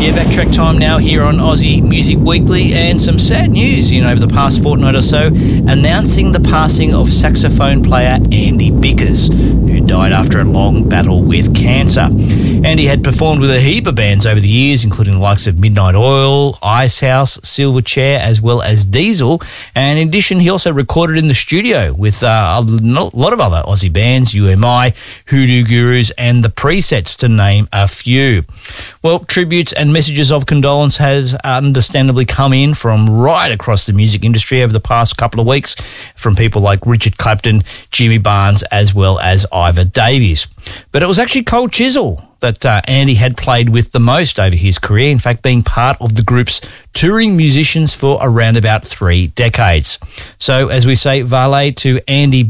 Backtrack time now here on Aussie Music Weekly, and some sad news over the past fortnight or so, announcing the passing of saxophone player Andy Bickers, who died after a long battle with cancer. Andy had performed with a heap of bands over the years, including the likes of Midnight Oil, Icehouse, Silverchair, as well as Diesel, and in addition he also recorded in the studio with a lot of other Aussie bands, UMI, Hoodoo Gurus and The Presets, to name a few. Well, tributes and messages of condolence has understandably come in from right across the music industry over the past couple of weeks, from people like Richard Clapton, Jimmy Barnes, as well as Ivor Davies. But it was actually Cold Chisel that Andy had played with the most over his career, in fact being part of the group's touring musicians for around about 3 decades. So as we say, valet to Andy